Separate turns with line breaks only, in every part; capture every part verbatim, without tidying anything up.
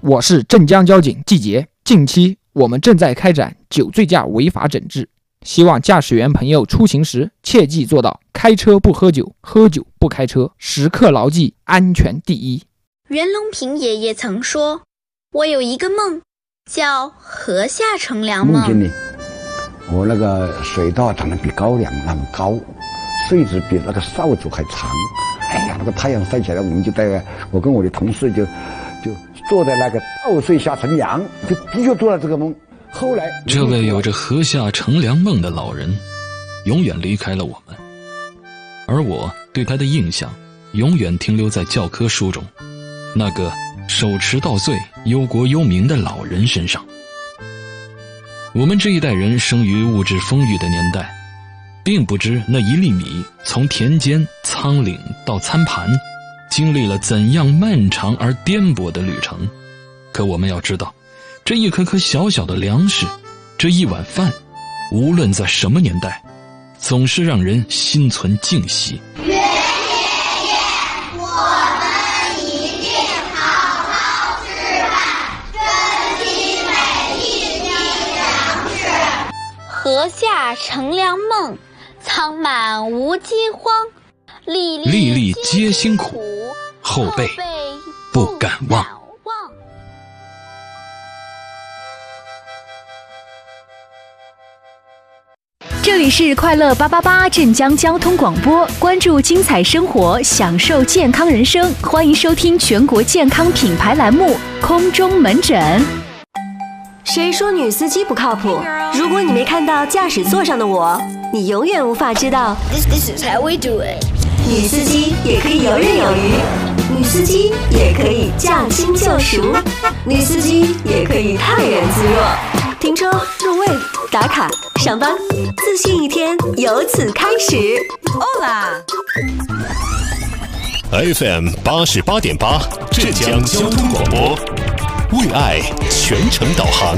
我是镇江交警季杰。近期我们正在开展酒醉驾违法整治，希望驾驶员朋友出行时切记做到开车不喝酒，喝酒不开车，时刻牢记安全第一。
袁隆平爷爷曾说，我有一个梦叫河下乘凉梦。
梦见呢，我那个水稻长得比高粱那么高，穗子比那个扫帚还长。哎呀，那个太阳晒起来，我们就在我跟我的同事就就坐在那个稻穗下乘凉，就就做了这个梦。后来
这位有着河下乘凉梦的老人永远离开了我们，而我对他的印象永远停留在教科书中那个手持稻穗忧国忧民的老人身上。我们这一代人生于物质丰裕的年代，并不知那一粒米从田间仓廪到餐盘经历了怎样漫长而颠簸的旅程。可我们要知道，这一颗颗小小的粮食，这一碗饭，无论在什么年代，总是让人心存敬惜。
袁爷爷，我们一定好好吃饭，珍惜每一滴粮食。
河下乘凉梦，仓满无饥荒，粒
粒粒皆辛苦，后辈不敢忘。
这里是快乐八八八镇江交通广播，关注精彩生活，享受健康人生，欢迎收听全国健康品牌栏目空中门诊。
谁说女司机不靠谱？如果你没看到驾驶座上的我，你永远无法知道
This, this is how we do it。
女司机也可以游刃有余，女司机也可以驾轻就熟，女司机也可以泰然自若。停车、入位、打卡、上班，自信一天由此开始。
哦啦
F M 八十八点八，镇江交通广播，为爱全程导航。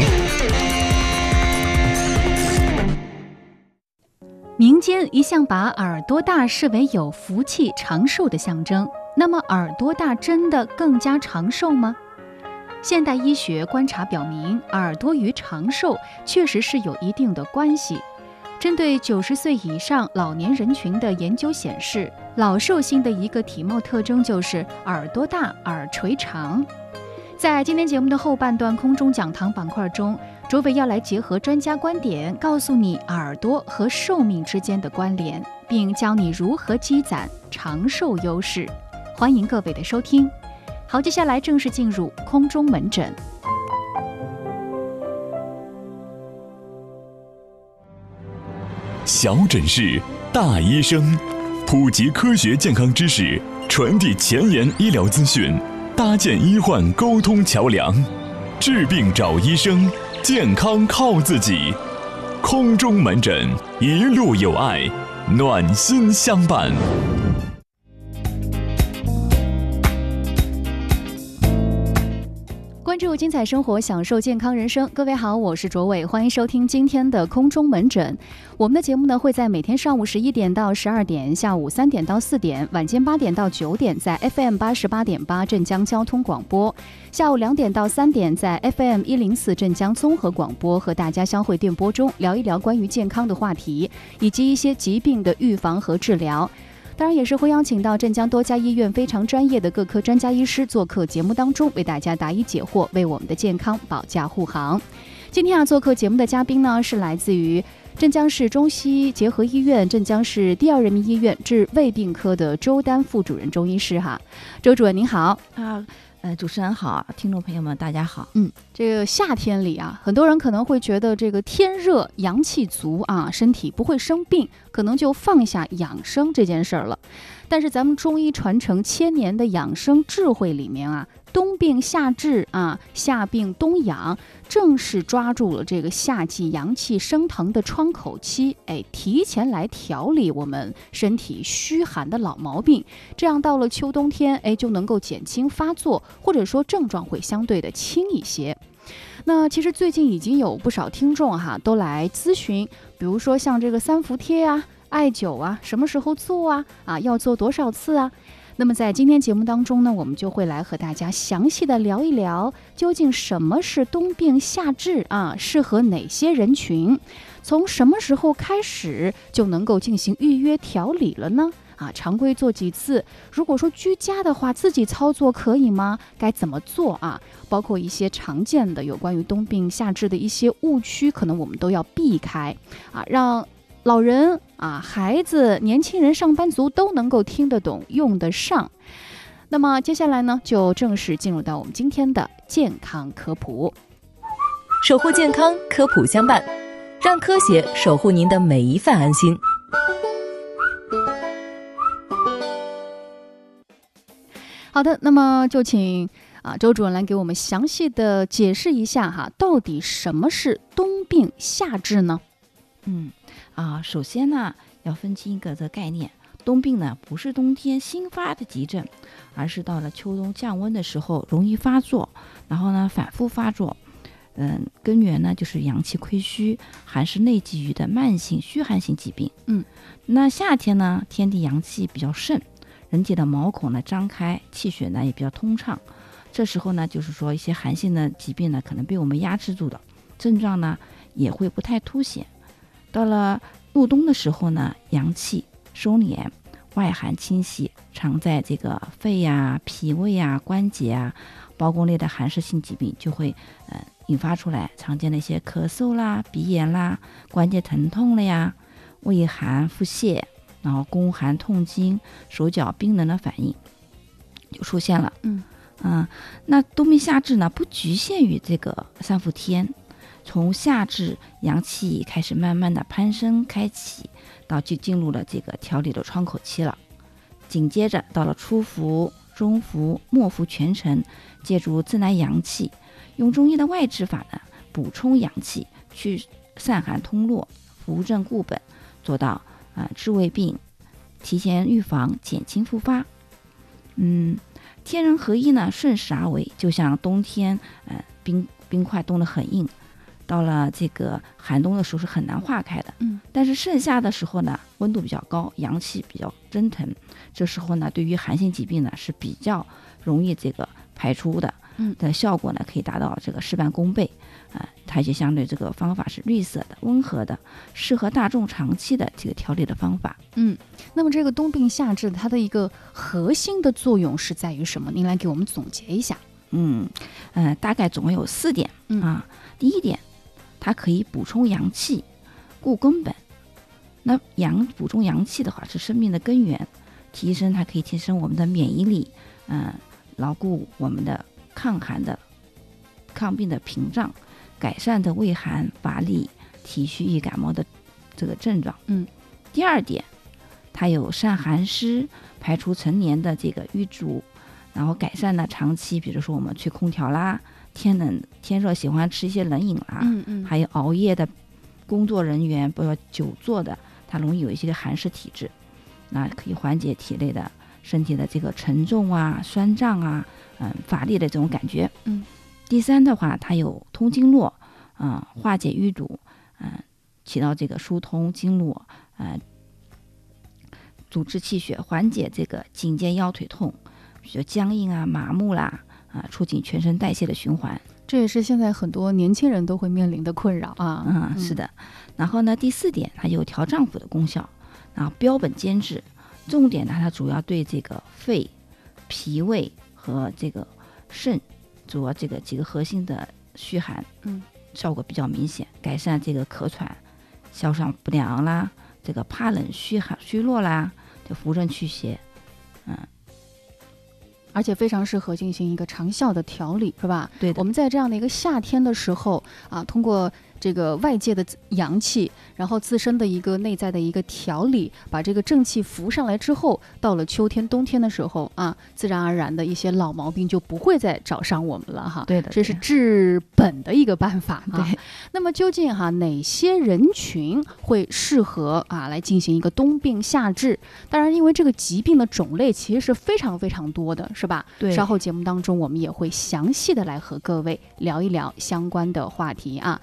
民间一向把耳朵大视为有福气、长寿的象征，那么耳朵大真的更加长寿吗？现代医学观察表明，耳朵与长寿确实是有一定的关系。针对九十岁以上老年人群的研究显示，老寿星的一个体貌特征就是耳朵大、耳垂长。在今天节目的后半段空中讲堂板块中，卓伟要来结合专家观点，告诉你耳朵和寿命之间的关联，并教你如何积攒长寿优势。欢迎各位的收听。好，接下来正式进入空中门诊。
小诊室，大医生，普及科学健康知识，传递前沿医疗资讯，搭建医患沟通桥梁。治病找医生，健康靠自己。空中门诊，一路有爱，暖心相伴。
关注精彩生活，享受健康人生。各位好，我是卓伟，欢迎收听今天的空中门诊。我们的节目呢会在每天上午十一点到十二点，下午三点到四点，晚间八点到九点在 F M 八十八点八镇江交通广播，下午两点到三点在 F M 一零四镇江综合广播，和大家相会电波中聊一聊关于健康的话题，以及一些疾病的预防和治疗。当然也是会邀请到镇江多家医院非常专业的各科专家医师做客节目当中，为大家答疑解惑，为我们的健康保驾护航。今天啊，做客节目的嘉宾呢是来自于镇江市中西结合医院镇江市第二人民医院治胃病科的周丹副主任中医师哈。周主任您好
啊。呃，主持人好，听众朋友们大家好。
嗯，这个夏天里啊，很多人可能会觉得这个天热阳气足啊，身体不会生病，可能就放下养生这件事儿了。但是咱们中医传承千年的养生智慧里面啊，冬病夏治啊，夏病冬养，正是抓住了这个夏季阳气升腾的窗口期，哎，提前来调理我们身体虚寒的老毛病，这样到了秋冬天，哎，就能够减轻发作，或者说症状会相对的轻一些。那其实最近已经有不少听众哈都来咨询，比如说像这个三伏贴啊、艾灸啊，什么时候做啊？啊，要做多少次啊？ 那么在今天节目当中呢，我们就会来和大家详细的聊一聊，究竟什么是冬病夏治啊，适合哪些人群？从什么时候开始就能够进行预约调理了呢？啊，常规做几次？如果说居家的话，自己操作可以吗？该怎么做啊？包括一些常见的有关于冬病夏治的一些误区，可能我们都要避开啊，让老人啊、孩子、年轻人、上班族都能够听得懂、用得上。那么接下来呢，就正式进入到我们今天的健康科普。
守护健康，科普相伴，让科学守护您的每一份安心。
好的，那么就请啊周主任来给我们详细的解释一下哈，到底什么是冬病夏治呢？
嗯啊，首先呢要分清一个这个概念，冬病呢不是冬天新发的急症，而是到了秋冬降温的时候容易发作，然后呢反复发作。嗯，根源呢就是阳气亏虚、寒湿内积郁的慢性虚寒性疾病。
嗯，
那夏天呢，天地阳气比较盛，人体的毛孔呢张开，气血呢也比较通畅。这时候呢，就是说一些寒性的疾病呢可能被我们压制住的，症状呢也会不太凸显。到了入冬的时候呢，阳气收敛，外寒侵袭，常在这个肺呀、脾胃呀、关节啊、包宫类的寒湿性疾病就会呃引发出来，常见的一些咳嗽啦、鼻炎啦、关节疼痛了呀、畏寒腹泻，然后宫寒痛经、手脚冰冷的反应就出现了。
嗯
啊，那冬病夏治呢，不局限于这个三伏天，从夏至阳气开始慢慢的攀升开启，到就进入了这个调理的窗口期了。紧接着到了初伏、中伏、末伏全程，借助自来阳气，用中医的外治法呢，补充阳气，去散寒通络，扶正固本，做到啊、呃、治未病，提前预防，减轻复发。嗯，天人合一呢，顺势而为，就像冬天，呃，冰冰块冻得很硬，到了这个寒冬的时候是很难化开的。
嗯，
但是盛夏的时候呢，温度比较高，阳气比较蒸腾，这时候呢，对于寒性疾病呢是比较容易这个排出的。
嗯
的效果呢，可以达到这个事半功倍啊、呃！它就相对这个方法是绿色的、温和的，适合大众长期的这个调理的方法。
嗯，那么这个冬病夏治它的一个核心的作用是在于什么？您来给我们总结一下。
嗯，呃，大概总共有四点、
嗯、
啊。第一点，它可以补充阳气，固根本。那阳补充阳气的话，是生命的根源，提升它可以提升我们的免疫力，嗯、呃，牢固我们的抗寒的、抗病的屏障，改善的畏寒乏力、体虚易感冒的这个症状。
嗯，
第二点，它有散寒湿、排除陈年的这个瘀阻，然后改善了长期，比如说我们吹空调啦，天冷天热喜欢吃一些冷饮啦，
嗯嗯，
还有熬夜的工作人员，包括久坐的，它容易有一些寒湿体质，那可以缓解体内的身体的这个沉重啊、酸胀啊。嗯，乏力的这种感觉。
嗯，
第三的话，它有通经络，嗯、呃，化解淤堵，嗯、呃，起到这个疏通经络，呃，阻滞气血，缓解这个颈肩腰腿痛，比如僵硬啊、麻木啦，啊、呃，促进全身代谢的循环。
这也是现在很多年轻人都会面临的困扰啊。
嗯，是的。然后呢，第四点，它有调脏腑的功效，然后标本兼治，重点呢，它主要对这个肺、脾胃和这个肾，主要这个几个核心的虚寒，
嗯，
效果比较明显，改善这个咳喘、消伤不良啦，这个怕冷虚寒虚弱啦，就扶正祛邪，嗯，
而且非常适合进行一个长效的调理，是吧？
对的。
我们在这样的一个夏天的时候啊，通过这个外界的阳气，然后自身的一个内在的一个调理，把这个正气扶上来之后，到了秋天冬天的时候啊，自然而然的一些老毛病就不会再找上我们了哈。
对的，
这是治本的一个办法啊。
对。
那么究竟哈哪些人群会适合啊来进行一个冬病夏治？当然，因为这个疾病的种类其实是非常非常多的，是吧？
对。
稍后节目当中我们也会详细的来和各位聊一聊相关的话题啊。那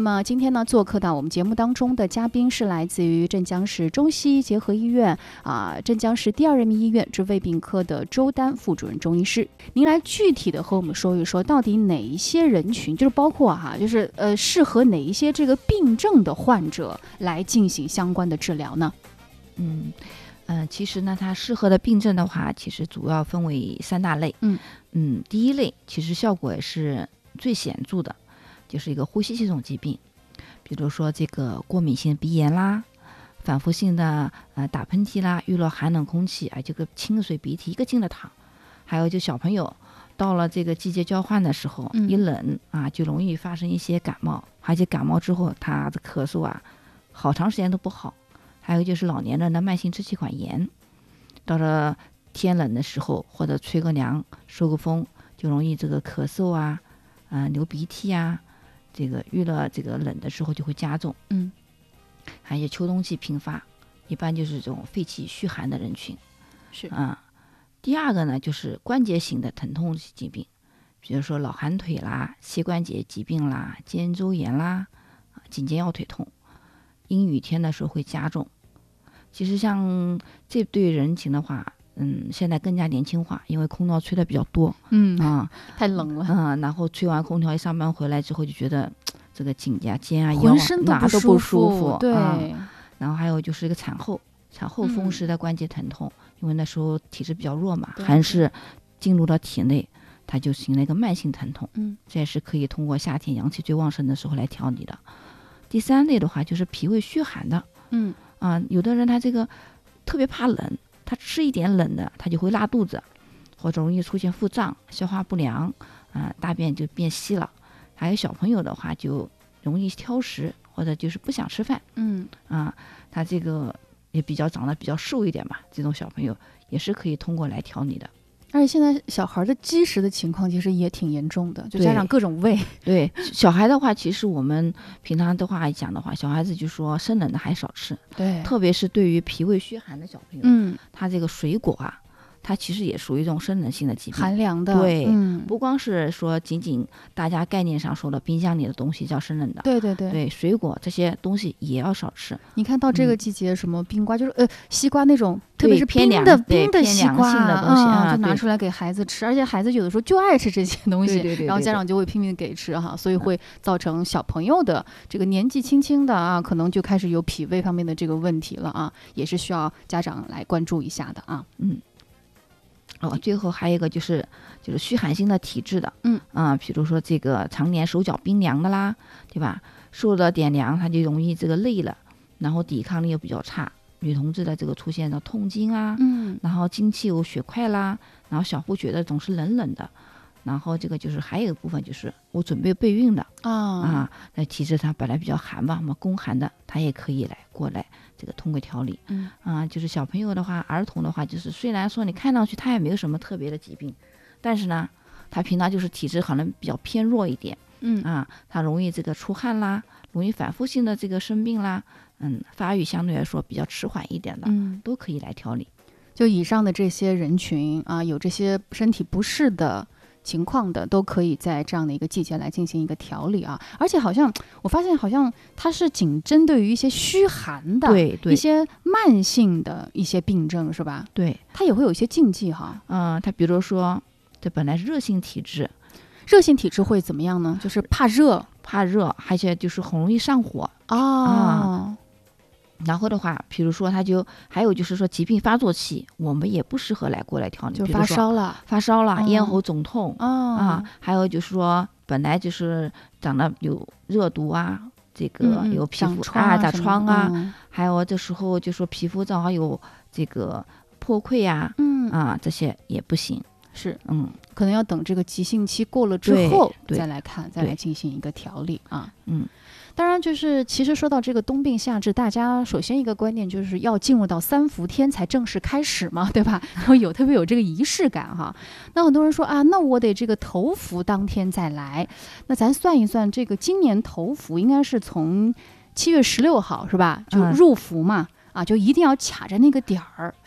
么今天呢，做客到我们节目当中的嘉宾是来自于镇江市中西医结合医院啊，镇江市第二人民医院治胃病科的周丹副主任中医师。您来具体的和我们说一说，到底哪一些人群，就是包括哈、啊，就是呃，适合哪一些这个病症的患者来进行相关的治疗呢？
嗯。嗯、呃，其实呢，它适合的病症的话，其实主要分为三大类。
嗯
嗯，第一类其实效果也是最显著的，就是一个呼吸系统疾病，比如说这个过敏性鼻炎啦，反复性的呃打喷嚏啦，遇到寒冷空气，哎，这个清水鼻涕一个劲的淌。还有就小朋友到了这个季节交换的时候，
嗯、
一冷啊，就容易发生一些感冒，而且感冒之后他的咳嗽啊，好长时间都不好。还有就是老年人的慢性支气管炎，到了天冷的时候或者吹个凉收个风，就容易这个咳嗽啊，呃流鼻涕啊，这个遇了这个冷的时候就会加重。
嗯，
还有秋冬季频发，一般就是这种肺气虚寒的人群。
是
啊、嗯，第二个呢就是关节型的疼痛疾病，比如说老寒腿啦、膝关节疾病啦、肩周炎啦、颈肩腰腿痛。阴雨天的时候会加重。其实像这对人群的话，嗯，现在更加年轻化，因为空调吹的比较多，
嗯
啊、
嗯，太冷了，
嗯，然后吹完空调一上班回来之后就觉得这个颈啊、肩啊、腰
浑身
哪都不舒服，
对、
嗯。然后还有就是一个产后，产后风湿的关节疼痛，嗯、因为那时候体质比较弱嘛，寒湿进入到体内，它就形成了一个慢性疼痛，
嗯，
这也是可以通过夏天阳气最旺盛的时候来调理的。第三类的话就是脾胃虚寒的，
嗯
啊、呃，有的人他这个特别怕冷，他吃一点冷的他就会拉肚子，或者容易出现腹胀、消化不良，啊、呃，大便就变稀了。还有小朋友的话就容易挑食，或者就是不想吃饭，
嗯
啊、呃，他这个也比较长得比较瘦一点嘛，这种小朋友也是可以通过来调理的。
而且现在小孩的积食的情况其实也挺严重的，就加上各种胃。
对，小孩的话，其实我们平常的话讲的话，小孩子就说生冷的还少吃。
对，
特别是对于脾胃虚寒的小朋友，
嗯，
他这个水果啊，它其实也属于一种生冷性的疾病，
寒凉的。
对，
嗯，
不光是说仅仅大家概念上说的冰箱里的东西叫生冷的，
对对对，
对，水果这些东西也要少吃。
你看到这个季节，什么冰瓜，嗯、就是呃西瓜那种，特别是
偏凉
的冰的西瓜
性的东西啊，
嗯、就拿出来给孩子吃，而且孩子有的时候就爱吃这些东西，
对对对对对，
然后家长就会拼命给吃哈，所以会造成小朋友的这个年纪轻轻的啊，可能就开始有脾胃方面的这个问题了啊，也是需要家长来关注一下的啊。
嗯。哦，最后还有一个就是就是虚寒性的体质的，
嗯
啊，比如说这个常年手脚冰凉的啦，对吧？受了点凉，他就容易这个累了，然后抵抗力又比较差。女同志的这个出现的痛经啊，
嗯，
然后经期有血块啦，然后小腹觉得总是冷冷的，然后这个就是还有一部分就是我准备备孕的
啊
啊，那体质它本来比较寒嘛，嘛宫寒的，它也可以来过来。这个通过调理，
嗯
啊，就是小朋友的话，儿童的话，就是虽然说你看上去他也没有什么特别的疾病，但是呢，他平常就是体质可能比较偏弱一点，
嗯
啊，他容易这个出汗啦，容易反复性的这个生病啦，嗯，发育相对来说比较迟缓一点的，
嗯，
都可以来调理。
就以上的这些人群啊，有这些身体不适的情况的，都可以在这样的一个季节来进行一个调理啊。而且好像我发现，好像它是仅针对于一些虚寒的，
对对，
一些慢性的一些病症，是吧？
对，
它也会有一些禁忌哈。
嗯，它比如说，这本来是热性体质，
热性体质会怎么样呢？就是怕热，
怕热，而且就是很容易上火
哦。
啊然后的话，比如说，他就还有就是说，疾病发作期，我们也不适合来过来调理，
就发烧了，
发烧了，
哦、
咽喉肿痛、
哦、
啊，还有就是说，本来就是长得有热毒啊，这个有皮肤啊打疮啊，
嗯、
还有这时候就说皮肤正好有这个破溃啊，
嗯
啊这些也不行，
是
嗯，
可能要等这个急性期过了之后再来看，再来进行一个调理啊，
嗯。
当然，就是其实说到这个冬病夏治，大家首先一个观念就是要进入到三伏天才正式开始嘛，对吧？然后有特别有这个仪式感哈。那很多人说啊，那我得这个头伏当天再来。那咱算一算，这个今年头伏应该是从七月十六号是吧？就入伏嘛，啊，就一定要卡着那个点儿。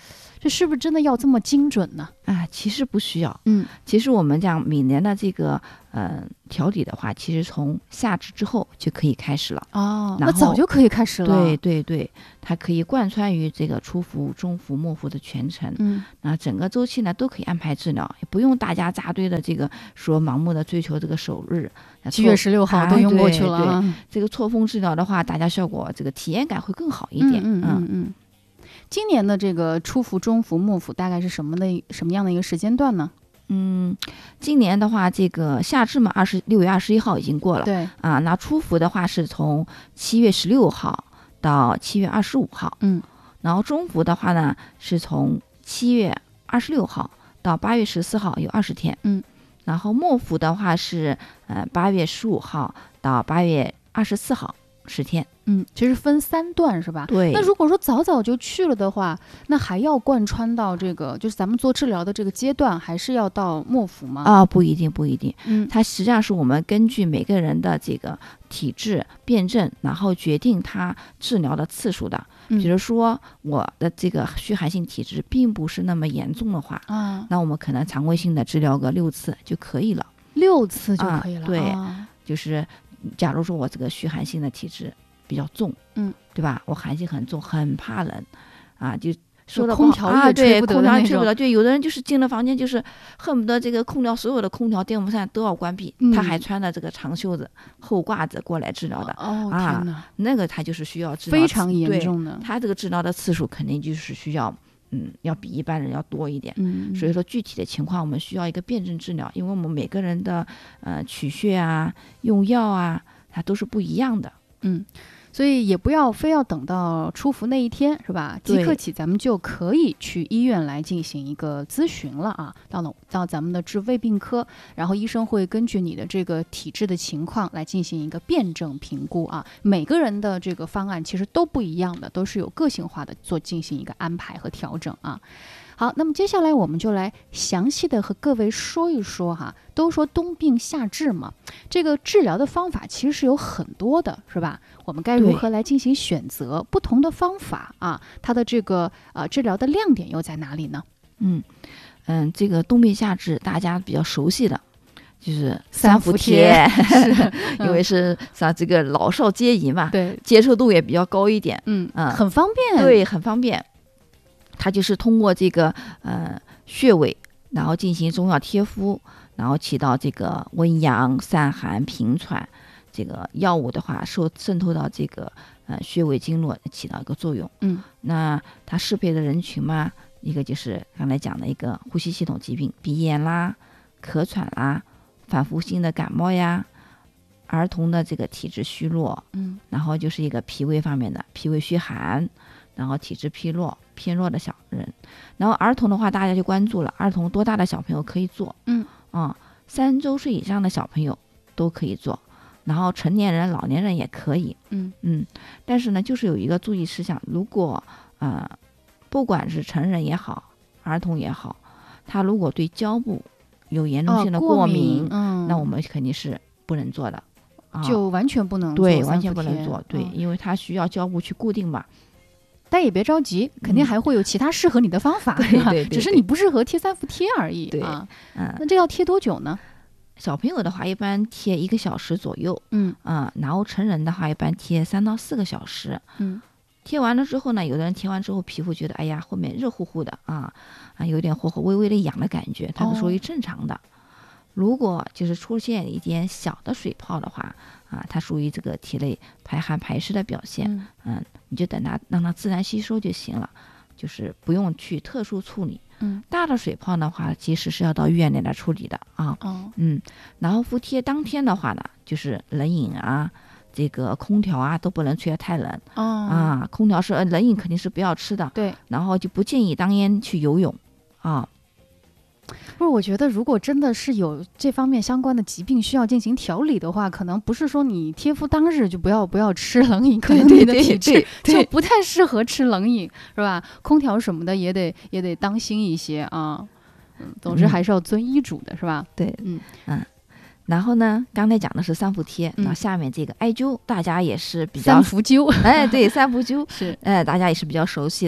这是不是真的要这么精准呢？
啊，其实不需要。
嗯，
其实我们讲每年的这个呃调理的话，其实从夏至之后就可以开始了。
哦，
然后
那早就可以开始了。
对对对，它可以贯穿于这个初伏、中伏、末伏的全程。
嗯，
那整个周期呢都可以安排治疗，也不用大家扎堆的这个说盲目的追求这个首日。
七月十六号都用过去了、
啊对对，这个错峰治疗的话，大家效果这个体验感会更好一点。
嗯嗯嗯嗯。今年的这个初伏、中伏、末伏大概是什么的什么样的一个时间段呢？
嗯，今年的话，这个夏至嘛，二十六月二十一号已经过了。
对
啊，那初伏的话是从七月十六号到七月二十五号。
嗯，
然后中伏的话呢，是从七月二十六号到八月十四号，有二十天。
嗯，
然后末伏的话是呃八月十五号到八月二十四号，十天。
嗯，其实分三段是吧？
对。
那如果说早早就去了的话，那还要贯穿到这个，就是咱们做治疗的这个阶段，还是要到末伏吗？
啊，不一定，不一定。
嗯，
它实际上是我们根据每个人的这个体质辩证，然后决定他治疗的次数的。
嗯、
比如说我的这个虚寒性体质并不是那么严重的话，
啊，
那我们可能常规性的治疗个六次就可以了。
六次就可以了。
啊、对、
啊，
就是假如说我这个虚寒性的体质比较重，
嗯，
对吧？我寒性很重，很怕冷，啊，就说的
空调也吹不得的那种。
啊、对，空调吹不得。就有的人就是进了房间，就是恨不得这个空调所有的空调、电风扇都要关闭，
嗯、
他还穿着这个长袖子、厚褂子过来治疗的。
哦，
啊、
天哪，
那个他就是需要治疗
非常严重的。
他这个治疗的次数肯定就是需要，嗯，要比一般人要多一点。
嗯，
所以说具体的情况我们需要一个辩证治疗，因为我们每个人的呃取穴啊、用药啊，它都是不一样的。
嗯。所以也不要非要等到初伏那一天，是吧？即刻起咱们就可以去医院来进行一个咨询了啊！到了到咱们的治胃病科，然后医生会根据你的这个体质的情况来进行一个辩证评估啊。每个人的这个方案其实都不一样的，都是有个性化的做进行一个安排和调整啊。好，那么接下来我们就来详细的和各位说一说哈。都说冬病夏治嘛，这个治疗的方法其实是有很多的，是吧？我们该如何来进行选择不同的方法啊？它的这个呃治疗的亮点又在哪里呢？
嗯嗯，这个冬病夏治大家比较熟悉的就是
三
伏
贴，
是因为是像这个老少皆宜嘛，
对，
接受度也比较高一点，
嗯
嗯，
很方便，
对，很方便。它就是通过这个呃穴位，然后进行中药贴敷，然后起到这个温阳、散寒、平喘。这个药物的话，受渗透到这个呃穴位经络，起到一个作用。
嗯，
那它适配的人群嘛，一个就是刚才讲的一个呼吸系统疾病，鼻炎啦、咳喘啦、反复性的感冒呀，儿童的这个体质虚弱，
嗯，
然后就是一个脾胃方面的脾胃虚寒，然后体质偏弱偏弱的小人，然后儿童的话，大家就关注了，儿童多大的小朋友可以做？
嗯
啊、嗯，三周岁以上的小朋友都可以做。然后成年人、老年人也可以，
嗯
嗯，但是呢，就是有一个注意事项，如果呃，不管是成人也好，儿童也好，他如果对胶布有严重性的过敏，
哦、过敏嗯、
那我们肯定是不能做的，啊、
就完全不能做
对，完全不能做，对、
嗯，
因为它需要胶布去固定嘛。
但也别着急，肯定还会有其他适合你的方法，
嗯、对, 对, 对, 对，
只是你不适合贴三伏贴而已。
对
啊，
嗯，
那这要贴多久呢？
小朋友的话，一般贴一个小时左右，
嗯
啊、嗯，然后成人的话，一般贴三到四个小时，
嗯，
贴完了之后呢，有的人贴完之后皮肤觉得，哎呀，后面热乎乎的啊，啊，有点火火微微的痒的感觉，它是属于正常的。哦、如果就是出现一点小的水泡的话，啊，它属于这个体内排寒排湿的表现，
嗯，
嗯，你就等它让它自然吸收就行了，就是不用去特殊处理。
嗯，
大的水泡的话，其实是要到医院里来处理的啊。
哦，
嗯，然后敷贴当天的话呢，就是冷饮啊，这个空调啊都不能吹得太冷。
哦
啊，空调是、呃、冷饮肯定是不要吃的。
对，
然后就不建议当天去游泳啊。
不是，我觉得如果真的是有这方面相关的疾病需要进行调理的话，可能不是说你贴敷当日就不要不要吃冷饮，可能你的体质就不太适合吃冷饮，是吧？空调什么的也得也得当心一些啊。嗯，总之还是要遵医嘱的，嗯、是吧？
对，
嗯
嗯。然后呢，刚才讲的是三伏贴，
嗯、
然后下面这个艾灸，大家也是比较
三伏灸，
哎，对，三伏灸
是，
哎，大家也是比较熟悉的。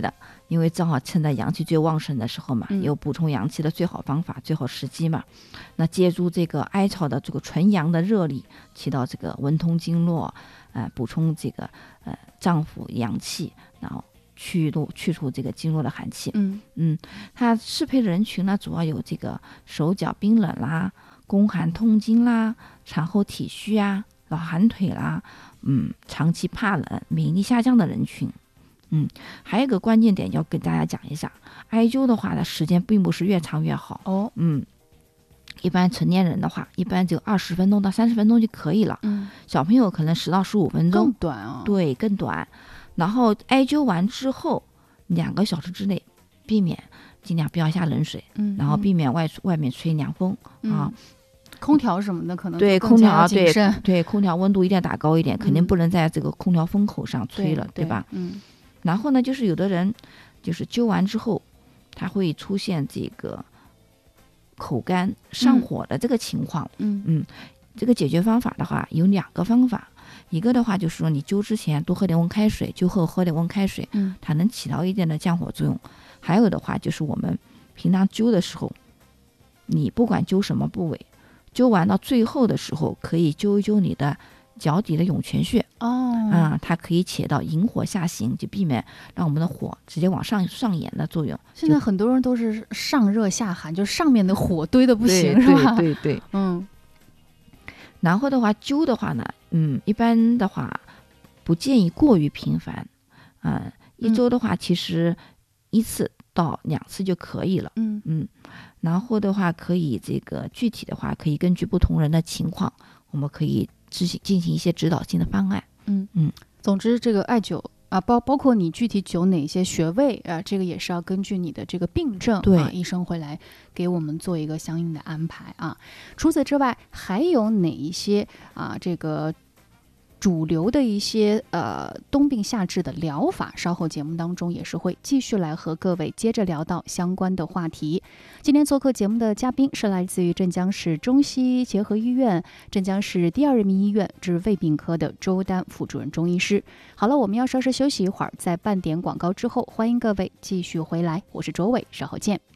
因为正好趁在阳气最旺盛的时候嘛，
嗯
有补充阳气的最好方法、最好时机嘛。那借助这个艾草的这个纯阳的热力，起到这个温通经络，呃，补充这个呃脏腑阳气，然后去度去除这个经络的寒气。
嗯
嗯，它适配的人群呢，主要有这个手脚冰冷啦、宫寒痛经啦、产后体虚啊、老寒腿啦，嗯，长期怕冷、免疫力下降的人群。嗯，还有一个关键点要跟大家讲一下，艾灸的话呢，时间并不是越长越好
哦。
嗯，一般成年人的话，一般就二十分钟到三十分钟就可以了。
嗯，
小朋友可能十到十五分钟，
更短啊。
对，更短。然后艾灸完之后，两个小时之内，避免尽量不要下冷水，
嗯，
然后避免外外面吹凉风、
嗯、
啊。
空调什么的可能
对
更
空调对
谨慎
对空调温度一定要打高一点，
嗯、
肯定不能在这个空调风口上吹了，
对,
对吧？
嗯。
然后呢，就是有的人就是灸完之后，他会出现这个口干上火的这个情况。
嗯
嗯，这个解决方法的话有两个方法，一个的话就是说你灸之前多喝点温开水，灸后喝点温开水，
嗯，
它能起到一定的降火作用。还有的话就是我们平常灸的时候，你不管灸什么部位，灸完到最后的时候，可以灸一灸你的脚底的涌泉穴。
哦，
啊、嗯，它可以起到引火下行，就避免让我们的火直接往上上炎的作用。
现在很多人都是上热下寒，就是上面的火堆的不行，
对
是吧？
对对对，
嗯。
然后的话，灸的话呢，嗯，一般的话不建议过于频繁，啊、呃，一周的话其实一次到两次就可以了。
嗯
嗯，然后的话可以这个具体的话可以根据不同人的情况，我们可以进行进行一些指导性的方案。
嗯
嗯，
总之这个艾灸啊，包包括你具体灸哪些穴位啊，这个也是要根据你的这个病症，
对
啊，医生会来给我们做一个相应的安排啊。除此之外，还有哪一些啊这个主流的一些呃冬病夏治的疗法，稍后节目当中也是会继续来和各位接着聊到相关的话题。今天做客节目的嘉宾是来自于镇江市中西医结合医院镇江市第二人民医院治胃病科的周丹副主任中医师。好了，我们要稍事休息一会儿，在半点广告之后，欢迎各位继续回来，我是卓伟，稍后见。